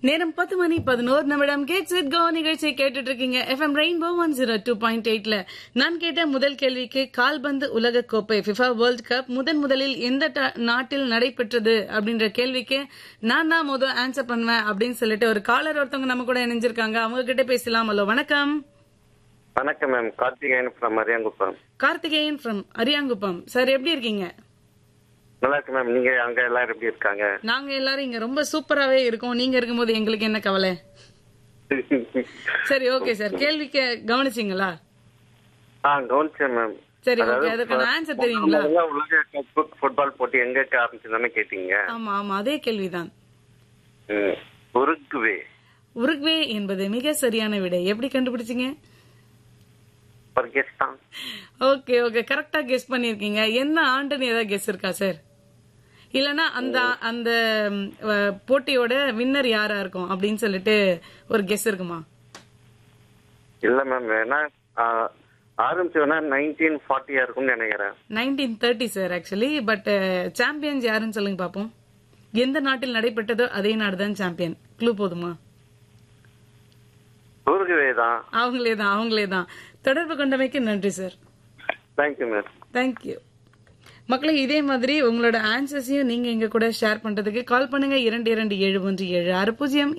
நேரம் 10:11 Gates it go நிகழ்ச்சியை கேட்டுட்டு இருக்கீங்க. FM ரெயின்போ 102.8ல நான் கேட்ட முதல் கேள்விக்கு கால்பந்து உலக கோப்பை FIFA வேர்ல்ட் கப் முதலில் எந்த நாட்டில் நடைபெற்றது அப்படின்ற கேள்விக்கு நான் தான் முதல் ஆன்சர் பண்ணுவேன் அப்படின்னு சொல்லிட்டு ஒரு காலர் ஒருத்தவங்க நம்ம கூட இணைஞ்சிருக்காங்க. அவங்க கிட்ட பேசலாம். ஹலோ, வணக்கம். வணக்கம் ma'am. Karthikeyan from Ariyankuppam. Karthikeyan from Ariyankuppam. Sir, எப்படி இருக்கீங்க? நல்லா இருக்கு மேம். நீங்க அங்க எல்லாரும் எப்படி இருக்காங்க? நாங்க எல்லாரும் இங்க ரொம்ப சூப்பராவே இருக்கோம். நீங்க இருக்கும்போது எங்களுக்கு என்ன கவலை? சரி, ஓகே சார். கேள்விக்கு கவனிச்சிங்களா? கவனிச்சேன் மேம். சரி, ஓகே. அதுக்கான ஆன்சர் தெரியுங்களா? உலக கப் ஃபுட்பால் போட்டி எங்க ஆரம்பிச்சதுன்னு கேட்டீங்க. ஆமா ஆமா, அதே கேள்விதான். உருகுவே. உருகுவே என்பது மிக சரியான விடை. எப்படி கண்டுபிடிச்சீங்க? ஓகே ஓகே, கரெக்டா கெஸ் பண்ணிருக்கீங்க. என்ன ஆண்டுன்னு ஏதாவது கெஸ் இருக்கா சார்? இல்லனா அந்த போட்டியோட வின்னர் யாரா இருக்கும் அப்படின்னு சொல்லிட்டு ஒரு கெஸ் இருக்குமா? இல்ல மேம், வேணா ஆரம்பிச்சோன்னா 1940 இருக்கும்னு நினைக்கிறேன். 1930 சார் ஆக்சுவலி. பட் சாம்பியன்ஸ் யாருன்னு சொல்லுங்க பாப்போம். எந்த நாட்டில் நடைபெற்றதோ அதே நாடு தான் சாம்பியன். க்ளூ போதுமா? அவங்களே தான். தொடர்பு கொண்டமைக்கு நன்றி சார். Thank you ma'am. தேங்க்யூ. மக்களே, இதே மாதிரி உங்களோட ஆன்சர்ஸையும் நீங்க எங்க கூட ஷேர் பண்றதுக்கு கால் பண்ணுங்க. 227176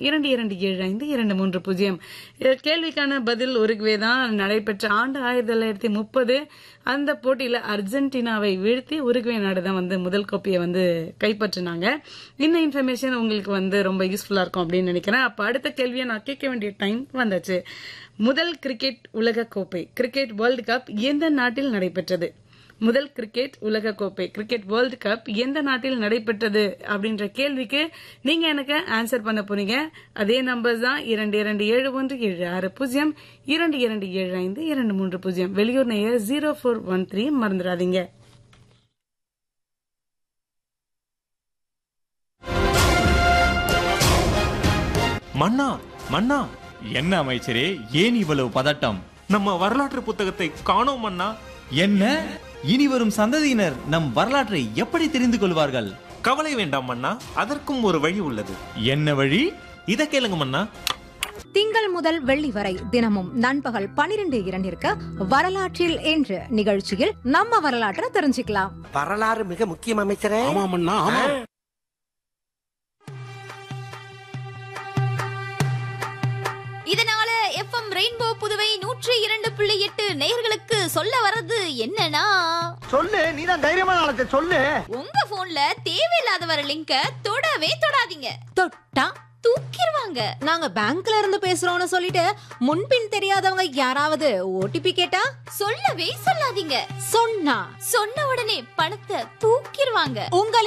22252330. கேள்விக்கான பதில் உருகுவே தான். நடைபெற்ற ஆண்டு 1930. அந்த போட்டியில அர்ஜென்டினாவை வீழ்த்தி உருகுவே நாடு தான் முதல் கோப்பையை கைப்பற்றினாங்க. இந்த இன்ஃபர்மேஷன் உங்களுக்கு ரொம்ப யூஸ்ஃபுல்லா இருக்கும் அப்படின்னு நினைக்கிறேன். அப்ப அடுத்த கேள்வியை நான் கேட்க வேண்டிய டைம் வந்தாச்சு. முதல் கிரிக்கெட் உலக கோப்பை கிரிக்கெட் வேர்ல்ட் கப் எந்த நாட்டில் நடைபெற்றது? முதல் கிரிக்கெட் உலக கோப்பை கிரிக்கெட் வேர்ல்ட் கப் எந்த நாட்டில் நடைபெற்றது அப்படின்ற கேள்விக்கு நீங்க எனக்கு ஆன்சர் பண்ண போறீங்க. அதே நம்பர் தான் 227176 22252330. வெளியூர் நேயர் 0413 மறந்துடாதீங்க. மன்னா மன்னா. என்ன அமைச்சரே, ஏன் இவ்வளவு பதட்டம்? நம்ம வரலாற்று புத்தகத்தை காணோம் மன்னா. என்ன? இனி வரும் சந்ததியினர் நம் வரலாற்றை எப்படி தெரிந்து கொள்வார்கள்? கவலை வேண்டாம் மன்னா, அதற்கும் ஒரு வழி உள்ளது. என்ன வழி? இத கேளுங்க மன்னா. திங்கள் முதல் வெள்ளி வரை தினமும் நண்பகல் 12:02 வரலாற்றில் என்று நிகழ்ச்சியில் நம்ம வரலாற்றை தெரிஞ்சுக்கலாம். வரலாறு மிக முக்கியம் அமைச்சரே. ஆமா மன்னா, ஆமா. இதனால FM ரெயின்போ புதுவை 102.8 நேயர்களுக்கு சொல்ல வர்றது என்னன்னா, சொல்லு, நீதான் தைரியமான ஆளத்தை சொல்லு. உங்க போன்ல தேவையில்லாத வர லிங்க தொடவே தொடாதீங்க. தொட்டா தூக்கிடுவாங்க. நாங்க பேங்க்ல இருந்து பேசுறோம்னு சொல்லிட்டு முன்பின் தெரியாதவங்க யாராவது ஓடிபி கேட்டா சொல்லவே சொல்லாதீங்க. சொன்ன உடனே பணத்தை தூக்கிடுவாங்க. உங்க